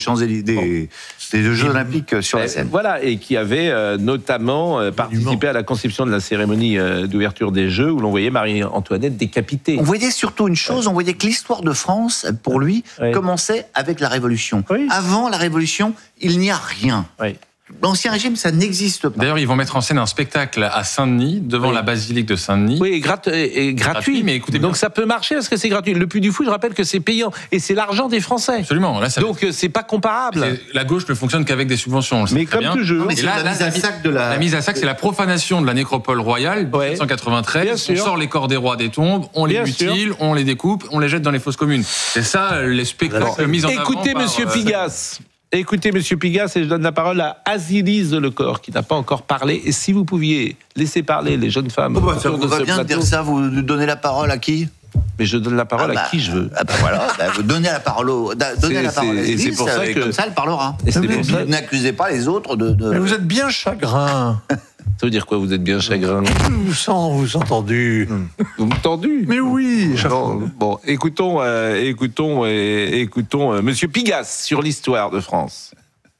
des Jeux Olympiques sur la scène. Voilà, et qui avait notamment participé à la conception de la cérémonie d'ouverture des Jeux, où l'on voyait Marie-Antoinette décapitée. On voyait surtout une chose, on voyait que l'histoire de France, pour lui, commençait avec la Révolution. Oui. Avant la Révolution, il n'y a rien. Oui. L'Ancien Régime, ça n'existe pas. D'ailleurs, ils vont mettre en scène un spectacle à Saint-Denis, devant la basilique de Saint-Denis. Oui, et gratuit. Mais écoutez, donc ça peut marcher parce que c'est gratuit. Le Puy du Fou, je rappelle que c'est payant. Et c'est l'argent des Français. Absolument. Là, donc c'est pas comparable. La gauche ne fonctionne qu'avec des subventions. Mais comme toujours. Mais la mise à sac, c'est la profanation de la nécropole royale de 1793. On sort les corps des rois des tombes, on les mutile, on les découpe, on les jette dans les fosses communes. C'est ça, les spectacles mis en avant. Écoutez, monsieur Pigasse. Écoutez, monsieur Pigasse, et je donne la parole à Azilise Lecor, qui n'a pas encore parlé. Et si vous pouviez laisser parler les jeunes femmes ça vous va bien de dire ça, vous donnez la parole à qui ? Mais je donne la parole à qui je veux. Voilà, vous donnez la parole à Azilise, c'est pour ça que comme ça elle parlera. N'accusez pas les autres de... Mais vous êtes bien chagrin. Ça veut dire quoi, vous êtes bien chagrin ? Vous entendu. Vous me tendu ? Mais oui. Bon, écoutons monsieur Pigasse sur l'histoire de France.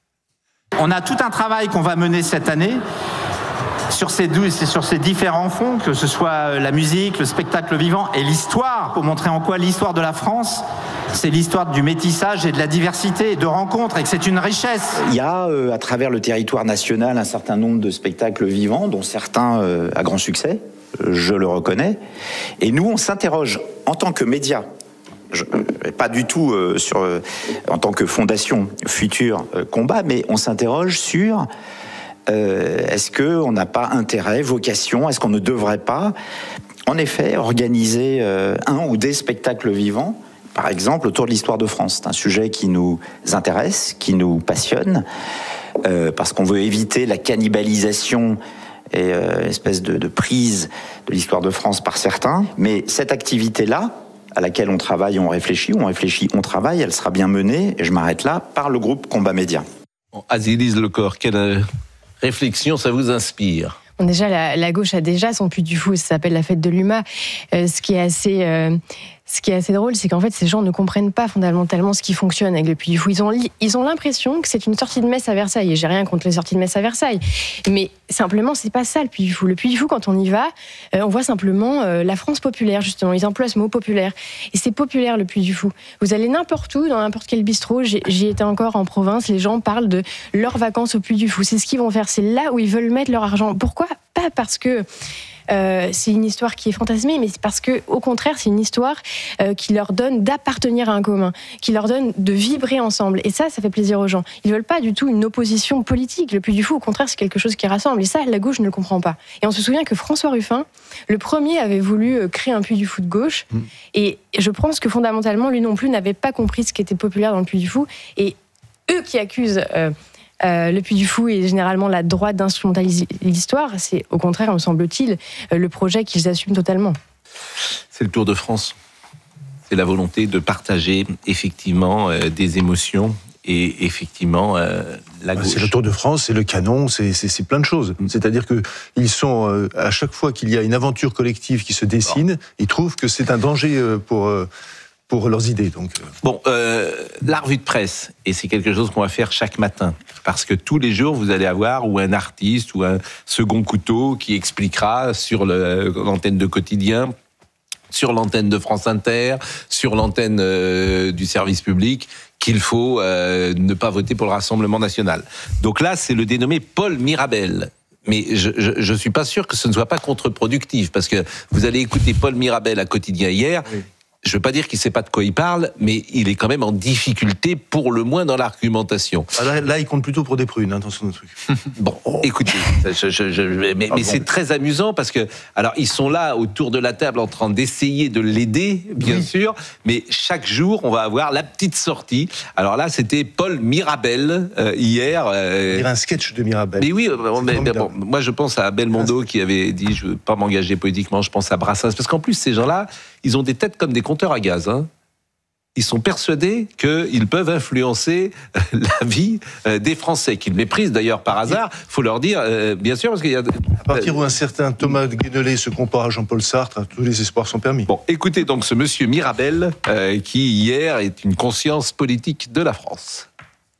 On a tout un travail qu'on va mener cette année sur ces différents fonds, que ce soit la musique, le spectacle vivant et l'histoire, pour montrer en quoi l'histoire de la France, c'est l'histoire du métissage et de la diversité, de rencontres, et que c'est une richesse. Il y a, à travers le territoire national, un certain nombre de spectacles vivants, dont certains à grand succès, je le reconnais. Et nous, on s'interroge en tant que médias, pas du tout en tant que fondation future combat, mais on s'interroge sur est-ce qu'on n'a pas intérêt, vocation, est-ce qu'on ne devrait pas, en effet, organiser un ou des spectacles vivants, par exemple, autour de l'histoire de France. C'est un sujet qui nous intéresse, qui nous passionne, parce qu'on veut éviter la cannibalisation et espèce de prise de l'histoire de France par certains. Mais cette activité-là, à laquelle on travaille, on réfléchit, on travaille, elle sera bien menée, et je m'arrête là, par le groupe Combat Média. Azilise Lecor, quelle réflexion ça vous inspire ? Bon, déjà, la gauche a déjà son Puy du Fou, ça s'appelle la fête de l'UMA. Ce qui est assez drôle, c'est qu'en fait, ces gens ne comprennent pas fondamentalement ce qui fonctionne avec le Puy du Fou. Ils ont l'impression que c'est une sortie de messe à Versailles. Et j'ai rien contre les sorties de messe à Versailles. Mais simplement, c'est pas ça le Puy du Fou. Le Puy du Fou, quand on y va, on voit simplement la France populaire, justement. Ils emploient ce mot populaire. Et c'est populaire, le Puy du Fou. Vous allez n'importe où, dans n'importe quel bistrot. J'y étais encore en province. Les gens parlent de leurs vacances au Puy du Fou. C'est ce qu'ils vont faire. C'est là où ils veulent mettre leur argent. Pourquoi ? Pas parce que c'est une histoire qui est fantasmée, mais c'est parce que, au contraire, c'est une histoire qui leur donne d'appartenir à un commun, qui leur donne de vibrer ensemble. Et ça fait plaisir aux gens. Ils veulent pas du tout une opposition politique. Le Puy du Fou, au contraire, c'est quelque chose qui rassemble. Et ça, la gauche ne le comprend pas. Et on se souvient que François Ruffin, le premier, avait voulu créer un Puy du Fou de gauche. Et je pense que fondamentalement, lui non plus n'avait pas compris ce qui était populaire dans le Puy du Fou. Et eux qui accusent le Puy du Fou et généralement la droite d'instrumentaliser l'histoire, c'est au contraire, me semble-t-il, le projet qu'ils assument totalement. C'est le Tour de France. C'est la volonté de partager effectivement des émotions et effectivement la gauche. C'est le Tour de France, c'est le canon, c'est plein de choses. C'est-à-dire qu'ils sont, à chaque fois qu'il y a une aventure collective qui se dessine, ils trouvent que c'est un danger pour leurs idées. Donc. Bon, la revue de presse, et c'est quelque chose qu'on va faire chaque matin, parce que tous les jours, vous allez avoir ou un artiste ou un second couteau qui expliquera sur l'antenne de Quotidien, sur l'antenne de France Inter, sur l'antenne du service public, qu'il faut ne pas voter pour le Rassemblement national. Donc là, c'est le dénommé Paul Mirabel. Mais je suis pas sûr que ce ne soit pas contre-productif, parce que vous allez écouter Paul Mirabel à Quotidien hier. Oui. Je ne veux pas dire qu'il ne sait pas de quoi il parle, mais il est quand même en difficulté, pour le moins dans l'argumentation. Là, il compte plutôt pour des prunes, attention au truc. Bon, écoutez, mais c'est très amusant parce que, alors, ils sont là autour de la table en train d'essayer de l'aider, bien sûr, mais chaque jour, on va avoir la petite sortie. Alors là, c'était Paul Mirabel hier. Il y a un sketch de Mirabel. Mais oui, moi je pense à Belmondo qui avait dit je ne veux pas m'engager politiquement, je pense à Brassens, parce qu'en plus, ces gens-là, ils ont des têtes comme des compteurs à gaz. Ils sont persuadés qu'ils peuvent influencer la vie des Français, qu'ils méprisent d'ailleurs par hasard. Il faut leur dire, bien sûr, parce qu'il y a... À partir où un certain Thomas Guénelé se compare à Jean-Paul Sartre, tous les espoirs sont permis. Bon, écoutez donc ce monsieur Mirabel, qui hier est une conscience politique de la France.